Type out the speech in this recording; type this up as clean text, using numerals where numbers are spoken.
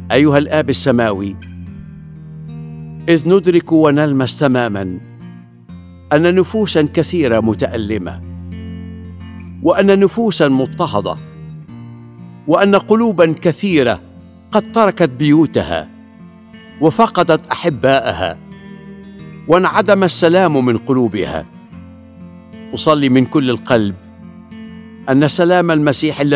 أيها الآب السماوي، إذ ندرك ونلمس تماما أن نفوسا كثيرة متألمة، وأن نفوسا مضطهدة، وأن قلوبا كثيرة قد تركت بيوتها وفقدت أحباءها وانعدم السلام من قلوبها، أصلي من كل القلب أن سلام المسيح